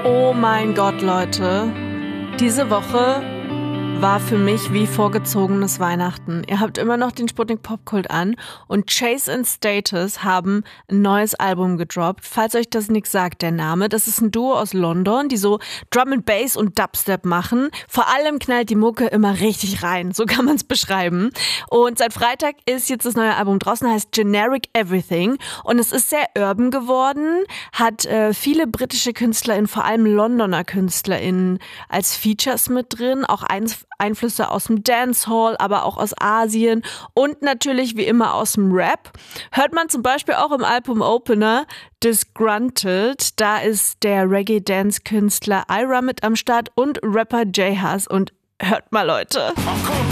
Oh mein Gott, Leute. Diese Woche war für mich wie vorgezogenes Weihnachten. Ihr habt immer noch den Sputnik Popkult an und Chase and Status haben ein neues Album gedroppt. Falls euch das nichts sagt, der Name. Das ist ein Duo aus London, die so Drum and Bass und Dubstep machen. Vor allem knallt die Mucke immer richtig rein. So kann man es beschreiben. Und seit Freitag ist jetzt das neue Album draußen, heißt Generic Everything. Und es ist sehr urban geworden, hat viele britische KünstlerInnen, vor allem Londoner KünstlerInnen als Features mit drin. Auch Einflüsse aus dem Dancehall, aber auch aus Asien und natürlich wie immer aus dem Rap. Hört man zum Beispiel auch im Album-Opener Disgruntled. Da ist der Reggae-Dance-Künstler Ira mit am Start und Rapper J-Hus. Und hört mal, Leute. Ach komm,